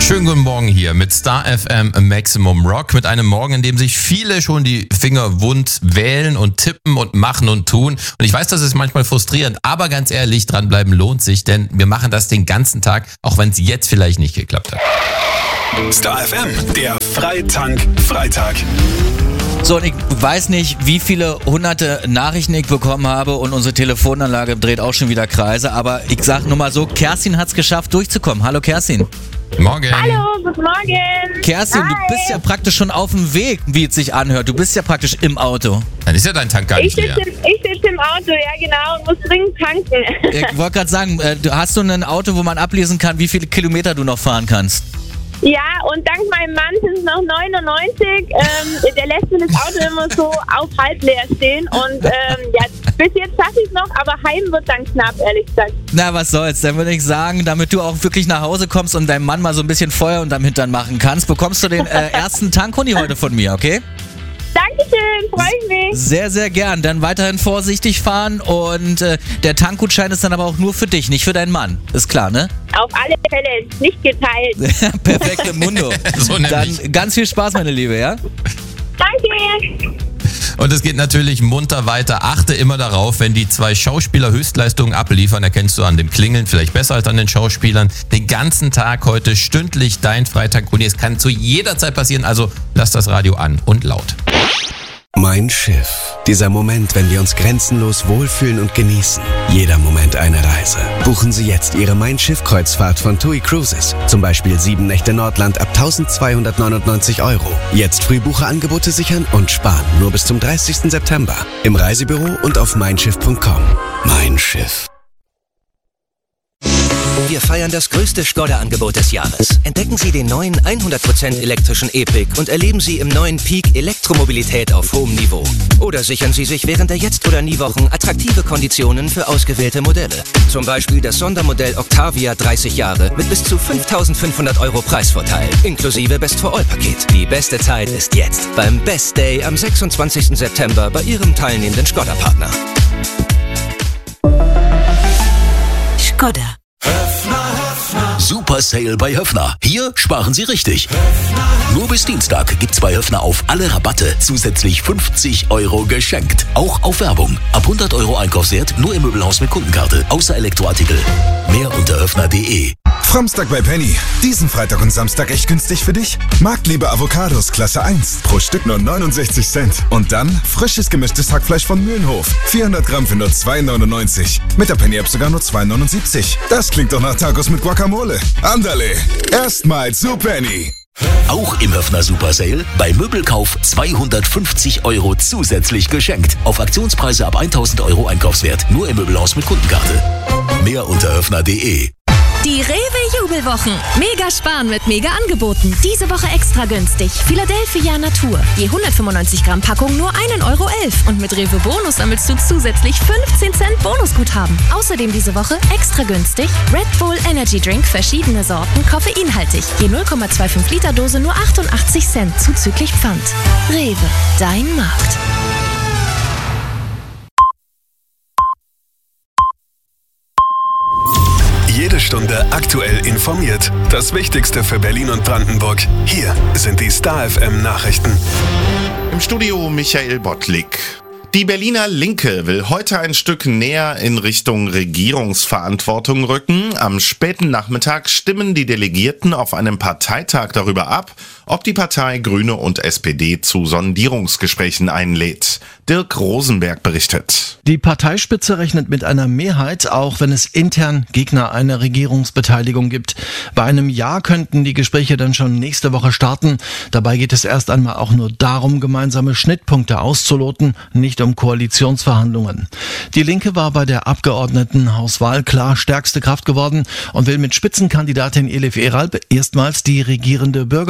Schönen guten Morgen hier mit Star FM Maximum Rock. Mit einem Morgen, in dem sich viele schon die Finger wund wählen und tippen und machen und tun. Und ich weiß, das ist manchmal frustrierend, aber ganz ehrlich, dranbleiben lohnt sich, denn wir machen das den ganzen Tag, auch wenn es jetzt vielleicht nicht geklappt hat. Star FM, der Freitank-Freitag. So, und ich weiß nicht, wie viele hunderte Nachrichten ich bekommen habe und unsere Telefonanlage dreht auch schon wieder Kreise, aber ich sag nur mal so, Kerstin hat's geschafft durchzukommen. Hallo Kerstin. Morgen. Hallo, guten Morgen. Kerstin, Hi. Du bist ja praktisch schon auf dem Weg, wie es sich anhört. Du bist ja praktisch im Auto. Dann ist ja dein Tank gar Ich nicht leer. sitze im Auto, ja genau, und muss dringend tanken. Ich wollte gerade sagen, hast du ein Auto, wo man ablesen kann, wie viele Kilometer du noch fahren kannst? Ja, und dank meinem Mann sind es noch 99. Der lässt mir das Auto immer so auf halb leer stehen. Und ja, bis jetzt schaffe ich es noch, aber heim wird dann knapp, ehrlich gesagt. Na, was soll's. Dann würde ich sagen, damit du auch wirklich nach Hause kommst und deinem Mann mal so ein bisschen Feuer unterm Hintern machen kannst, bekommst du den ersten Tankhuni heute von mir, okay? Dankeschön, freue ich mich. Sehr, sehr gern. Dann weiterhin vorsichtig fahren und der Tankgutschein ist dann aber auch nur für dich, nicht für deinen Mann. Ist klar, ne? Auf alle Fälle, nicht geteilt. Perfekte Mundo. So nämlich. Dann ganz viel Spaß, meine Liebe, ja? Danke. Und es geht natürlich munter weiter. Achte immer darauf, wenn die zwei Schauspieler Höchstleistungen abliefern, erkennst du an dem Klingeln, vielleicht besser als an den Schauspielern. Den ganzen Tag heute stündlich dein Freitag-Huni. Es kann zu jeder Zeit passieren, also lass das Radio an und laut. Mein Schiff. Dieser Moment, wenn wir uns grenzenlos wohlfühlen und genießen. Jeder Moment eine Reise. Buchen Sie jetzt Ihre Mein Schiff-Kreuzfahrt von TUI Cruises. Zum Beispiel 7 Nächte Nordland ab 1.299 €. Jetzt Frühbucherangebote sichern und sparen. Nur bis zum 30. September. Im Reisebüro und auf meinschiff.com. Mein Schiff. Wir feiern das größte Skoda-Angebot des Jahres. Entdecken Sie den neuen 100% elektrischen E-Pick und erleben Sie im neuen Peak Elektromobilität auf hohem Niveau. Oder sichern Sie sich während der Jetzt- oder Nie-Wochen attraktive Konditionen für ausgewählte Modelle. Zum Beispiel das Sondermodell Octavia 30 Jahre mit bis zu 5.500 € Preisvorteil, inklusive Best-for-All-Paket. Die beste Zeit ist jetzt, beim Best Day am 26. September bei Ihrem teilnehmenden Skoda-Partner. Skoda. Super Sale bei Höffner. Hier sparen Sie richtig. Nur bis Dienstag gibt's bei Höffner auf alle Rabatte zusätzlich 50 € geschenkt. Auch auf Werbung. Ab 100 € Einkaufswert nur im Möbelhaus mit Kundenkarte. Außer Elektroartikel. Mehr unter höffner.de. Framstag bei Penny. Diesen Freitag und Samstag echt günstig für dich. Marktliebe Avocados Klasse 1. Pro Stück nur 69 Cent. Und dann frisches gemischtes Hackfleisch von Mühlenhof. 400 Gramm für nur 2,99. Mit der Penny-App sogar nur 2,79. Das klingt doch nach Tacos mit Guacamole. Andale. Erstmal zu Penny. Auch im Höffner Super Sale. Bei Möbelkauf 250 € zusätzlich geschenkt. Auf Aktionspreise ab 1.000 € Einkaufswert. Nur im Möbelhaus mit Kundenkarte. Mehr unter höffner.de. Die Rewe-Jubelwochen. Mega sparen mit mega Angeboten. Diese Woche extra günstig. Philadelphia Natur. Je 195 Gramm Packung nur 1,11 € Und mit Rewe Bonus sammelst du zusätzlich 15 Cent Bonusguthaben. Außerdem diese Woche extra günstig Red Bull Energy Drink, verschiedene Sorten, koffeinhaltig. Je 0,25 Liter Dose nur 88 Cent zuzüglich Pfand. Rewe, dein Markt. Jede Stunde aktuell informiert. Das Wichtigste für Berlin und Brandenburg. Hier sind die Star FM Nachrichten. Im Studio Michael Bottlik. Die Berliner Linke will heute ein Stück näher in Richtung Regierungsverantwortung rücken. Am späten Nachmittag stimmen die Delegierten auf einem Parteitag darüber ab, ob die Partei Grüne und SPD zu Sondierungsgesprächen einlädt. Dirk Rosenberg berichtet. Die Parteispitze rechnet mit einer Mehrheit, auch wenn es intern Gegner einer Regierungsbeteiligung gibt. Bei einem Ja könnten die Gespräche dann schon nächste Woche starten. Dabei geht es erst einmal auch nur darum, gemeinsame Schnittpunkte auszuloten, nicht um Koalitionsverhandlungen. Die Linke war bei der Abgeordnetenhauswahl klar stärkste Kraft geworden und will mit Spitzenkandidatin Elif Eralp erstmals die regierende Bürgermeisterin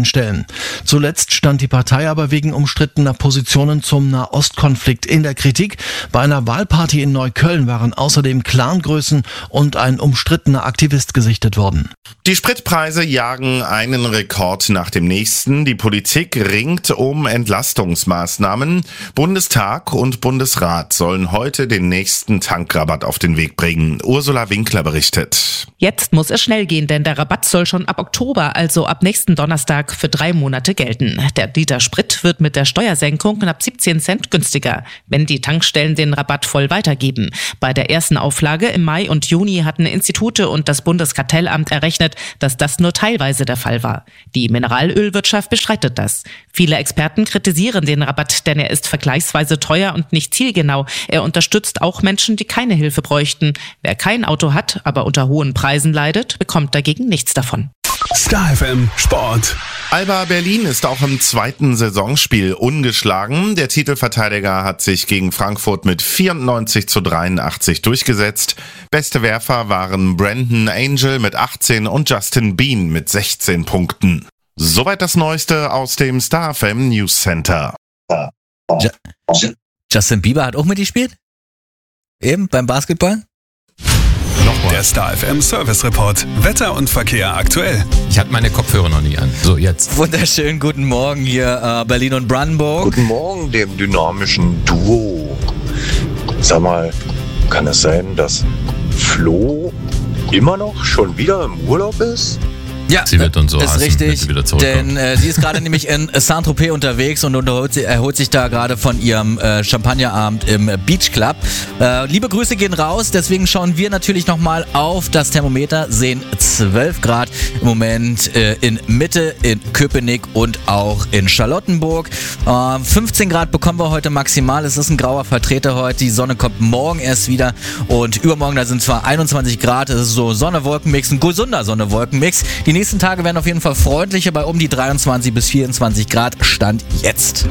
Wahlen stellen. Zuletzt stand die Partei aber wegen umstrittener Positionen zum Nahostkonflikt in der Kritik. Bei einer Wahlparty in Neukölln waren außerdem Clangrößen und ein umstrittener Aktivist gesichtet worden. Die Spritpreise jagen einen Rekord nach dem nächsten. Die Politik ringt um Entlastungsmaßnahmen. Bundestag und Bundesrat sollen heute den nächsten Tankrabatt auf den Weg bringen. Ursula Winkler berichtet. Jetzt muss es schnell gehen, denn der Rabatt soll schon ab Oktober, also ab nächsten Donnerstag, für 3 Monate gelten. Der Liter Sprit wird mit der Steuersenkung knapp 17 Cent günstiger, wenn die Tankstellen den Rabatt voll weitergeben. Bei der ersten Auflage im Mai und Juni hatten Institute und das Bundeskartellamt errechnet, dass das nur teilweise der Fall war. Die Mineralölwirtschaft bestreitet das. Viele Experten kritisieren den Rabatt, denn er ist vergleichsweise teuer und nicht zielgenau. Er unterstützt auch Menschen, die keine Hilfe bräuchten. Wer kein Auto hat, aber unter hohen Preisen leidet, bekommt dagegen nichts davon. Star FM Sport. Alba Berlin ist auch im zweiten Saisonspiel ungeschlagen. Der Titelverteidiger hat sich gegen Frankfurt mit 94:83 durchgesetzt. Beste Werfer waren Brandon Angel mit 18 und Justin Bean mit 16 Punkten. Soweit das Neueste aus dem Star FM News Center. Justin Bieber hat auch mitgespielt? Eben beim Basketball? Der Star FM Service Report. Wetter und Verkehr aktuell. Ich hatte meine Kopfhörer noch nie an. So, jetzt. Wunderschönen guten Morgen hier Berlin und Brandenburg. Guten Morgen dem dynamischen Duo. Sag mal, kann es sein, dass Flo immer noch schon wieder im Urlaub ist? Ja, sie wird uns so ist hassen, richtig, wenn sie wieder zurückkommt. denn sie ist gerade nämlich in Saint-Tropez unterwegs und erholt sich da gerade von ihrem Champagnerabend im Beach Club. Liebe Grüße gehen raus, deswegen schauen wir natürlich nochmal auf das Thermometer, sehen 12 Grad im Moment in Mitte, in Köpenick und auch in Charlottenburg. 15 Grad bekommen wir heute maximal, es ist ein grauer Vertreter heute, die Sonne kommt morgen erst wieder und übermorgen, da sind zwar 21 Grad, es ist so Sonne-Wolken-Mix, ein gesunder Sonne-Wolken-Mix. Die nächsten Tage werden auf jeden Fall freundlicher bei um die 23 bis 24 Grad. Stand jetzt.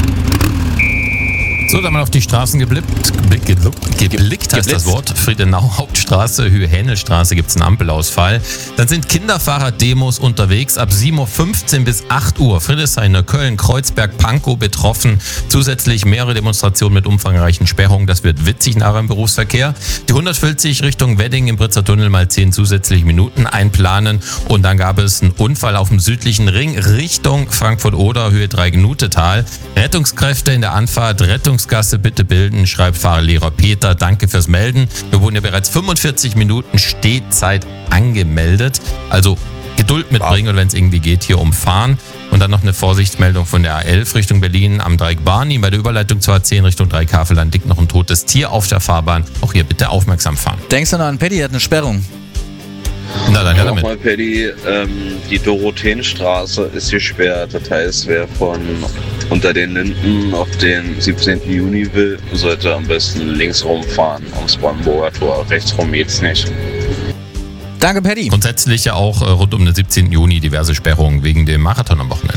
So, da man auf die Straßen geblickt heißt das Wort. Friedenau Hauptstraße, Höhe Hähnelstraße gibt es einen Ampelausfall. Dann sind Kinderfahrer-Demos unterwegs ab 7:15 Uhr bis 8 Uhr. Friedrichshain, Köln, Kreuzberg, Pankow betroffen. Zusätzlich mehrere Demonstrationen mit umfangreichen Sperrungen. Das wird witzig nachher im Berufsverkehr. Die 140 Richtung Wedding im Britzer Tunnel mal 10 zusätzliche Minuten einplanen. Und dann gab es einen Unfall auf dem südlichen Ring Richtung Frankfurt-Oder, Höhe Dreigenutetal. Rettungskräfte in der Anfahrt, Rettungsgasse bitte bilden, schreibt Fahrlehrer Peter. Danke fürs Melden. Wir wurden ja bereits 45 Minuten Stehzeit angemeldet. Also Geduld mitbringen oder wenn es irgendwie geht, hier umfahren. Und dann noch eine Vorsichtsmeldung von der A11 Richtung Berlin am Dreieck Barni. Bei der Überleitung zur A10 Richtung Dreieck Havelland liegt noch ein totes Tier auf der Fahrbahn. Auch hier bitte aufmerksam fahren. Denkst du noch an Paddy, hat eine Sperrung? Na dann, ja damit. Nochmal, Paddy, die Dorotheenstraße ist gesperrt. Das heißt, wer von unter den Linden auf den 17. Juni will, sollte am besten links rumfahren ums Brandenburger Tor. Rechts rum geht's nicht. Danke, Paddy. Grundsätzlich ja auch rund um den 17. Juni diverse Sperrungen wegen dem Marathon am Wochenende.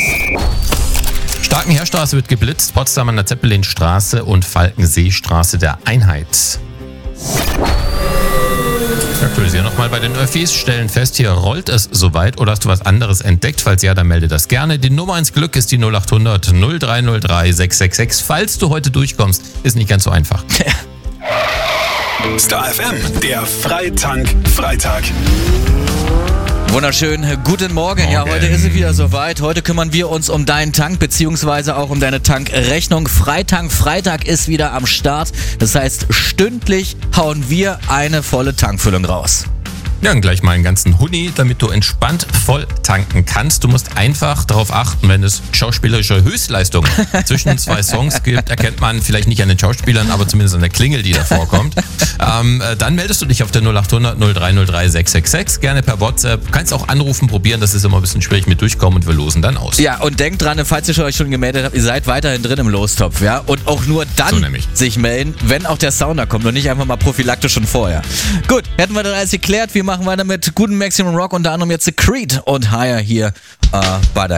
Starkenheerstraße wird geblitzt, Potsdam an der Zeppelinstraße und Falkenseestraße der Einheit. Ich aktualisiere nochmal bei den Öffis, stellen fest, hier rollt es soweit oder hast du was anderes entdeckt? Falls ja, dann melde das gerne. Die Nummer ins Glück ist die 0800 0303 666. Falls du heute durchkommst, ist nicht ganz so einfach. Star FM, der Freitank-Freitag. Wunderschön, guten Morgen. Ja, heute ist es wieder soweit. Heute kümmern wir uns um deinen Tank beziehungsweise auch um deine Tankrechnung. Freitag ist wieder am Start. Das heißt, stündlich hauen wir eine volle Tankfüllung raus. Ja, und gleich mal einen ganzen Huni, damit du entspannt voll tanken kannst. Du musst einfach darauf achten, wenn es schauspielerische Höchstleistungen zwischen zwei Songs gibt, erkennt man vielleicht nicht an den Schauspielern, aber zumindest an der Klingel, die da vorkommt. Dann meldest du dich auf der 0800 0303 666, gerne per WhatsApp. Kannst auch anrufen, probieren, das ist immer ein bisschen schwierig mit durchkommen und wir losen dann aus. Ja, und denkt dran, falls ihr euch schon gemeldet habt, ihr seid weiterhin drin im Lostopf, ja? Und auch nur dann sich melden, wenn auch der Sounder kommt und nicht einfach mal prophylaktisch schon vorher. Gut, hätten wir das alles geklärt, wir machen weiter mit guten Maximum Rock, unter anderem jetzt The Creed und Higher hier bei der